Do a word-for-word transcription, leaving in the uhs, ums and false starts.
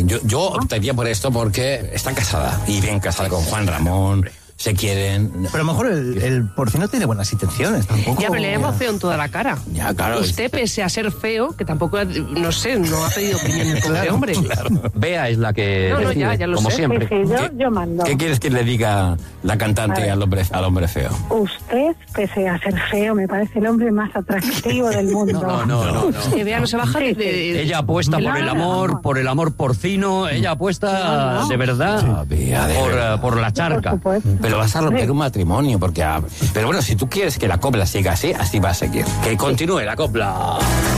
yo, yo optaría por esto porque está casada, y bien casada con Juan Ramón, se quieren... Pero a lo mejor el, el porcino tiene buenas intenciones, tampoco... Ya, pero le vemos feo en toda la cara. Ya, claro. Usted, pese a ser feo, que tampoco, no sé, no ha pedido opinión el pobre Claro, hombre. Claro. Bea es la que No, no, decide, ya, ya lo como sé. siempre. Sí, sí, yo, yo mando. ¿Qué quieres que le diga la cantante al hombre, al hombre feo? Usted, pese a ser feo, me parece el hombre más atractivo del mundo. No, no, no, no. Que Bea no se baja de... de- Ella apuesta por el amor, por el amor porcino, ella apuesta No, no. de verdad Sí, a ver. por, eh, por la charca. Por supuesto. Pero vas a romper un matrimonio, porque... ah, pero bueno, si tú quieres que la copla siga así, así va a seguir. Que continúe la copla.